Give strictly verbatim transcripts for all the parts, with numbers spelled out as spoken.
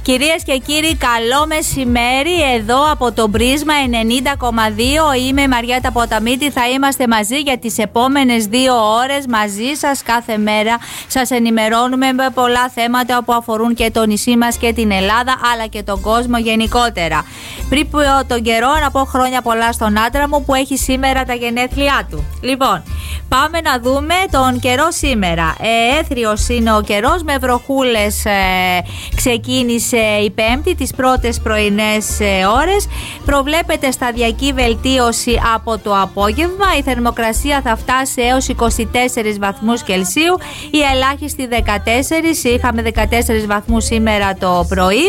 Κυρίες και κύριοι, καλό μεσημέρι εδώ από το Πρίσμα ενενήντα κόμμα δύο. Είμαι η Μαριέτα Ποταμίτη. Θα είμαστε μαζί για τις επόμενες δύο ώρες μαζί σας κάθε μέρα. Σας ενημερώνουμε με πολλά θέματα που αφορούν και το νησί μας και την Ελλάδα, αλλά και τον κόσμο γενικότερα. Πριν τον καιρό να πω χρόνια πολλά στον άντρα μου που έχει σήμερα τα γενέθλιά του. Λοιπόν, πάμε να δούμε τον καιρό σήμερα. Ε, έθριος είναι ο καιρός με βροχούλες. Ε, ξεκίνησε η Πέμπτη, τις πρώτες πρωινές ε, ώρες. Προβλέπεται σταδιακή βελτίωση από το απόγευμα. Η θερμοκρασία θα φτάσει έως είκοσι τέσσερις βαθμούς Κελσίου. Η ελάχιστη δεκατέσσερις. Είχαμε δεκατέσσερις βαθμούς σήμερα το πρωί.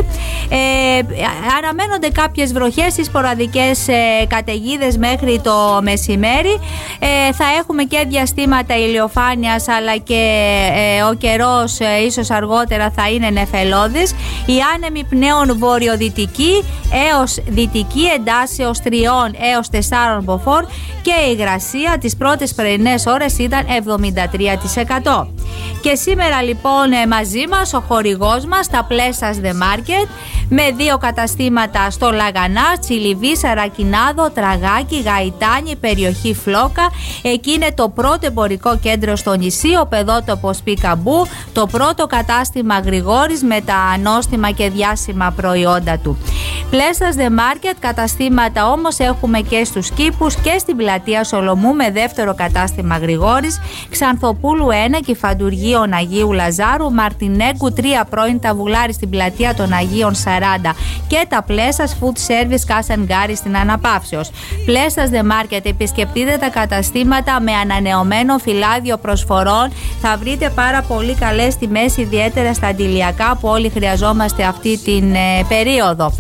Ε, αναμένονται κάποιες βροχές ή σποραδικές ε, καταιγίδες μέχρι το μεσημέρι. Ε, θα έχουμε και διαστήματα ηλιοφάνειας, αλλά και ε, ο καιρός ε, ίσως αργότερα θα είναι νεφελώδης. Η άνεμη πνέων βορειοδυτική έως δυτική εντάσσεως τριών έως τεσσάρων μποφόρ και η υγρασία τις πρώτες πρωινές ώρες ήταν εβδομήντα τρία τοις εκατό. Και σήμερα λοιπόν ε, μαζί μας ο χορηγός μας, τα Plessas The Market, με δύο καταστήματα στο Λαγανά, Τσιλιβί, Σαρακινάδο, Τραγάκι, Γαϊτάνι, περιοχή Φλόκα. Εκεί είναι το πρώτο εμπορικό κέντρο στο νησί, ο παιδότοπος Πικαμπού, το πρώτο κατάστημα Γρηγόρης με τα ανώστιμα και διάσημα προϊόντα του. Plessas The Market, καταστήματα όμως έχουμε και στους Κήπους και στην πλατεία Σολομού με δεύτερο κατάστημα Γρηγόρης, Ξανθοπούλου ένα, Κηφαντουργίων Αγίου Λαζάρου, Μαρτινέγκου τρία, πρώην Ταβουλάρη στην πλατεία των Αγίων σαράντα και τα Plessas Food Service Κάσανγκάρη στην Αναπαύσεως. Plessas The Market, επισκεφτείτε τα καταστήματα με ανανεωμένο φυλάδιο προσφορών. Θα βρείτε πάρα πολύ καλές τιμές, ιδιαίτερα στα αντιλιακά που όλοι χρειαζόμαστε αυτή την ε, περίοδο.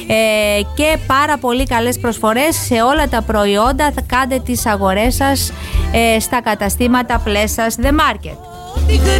Ε, και πάρα πολύ καλές προσφορές σε όλα τα προϊόντα. Θα κάντε τις αγορές σας ε, στα καταστήματα Plessas The Market.